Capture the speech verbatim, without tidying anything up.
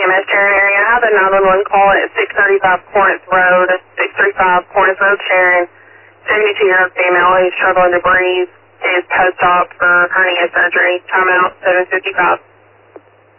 E M S Sharon area. I have a nine one one call at six thirty-five Cornice Road, six thirty-five Cornice Road, Sharon. seventy-two-year-old female who's struggling to breathe is post-op for hernia surgery. Time out, seven fifty-five.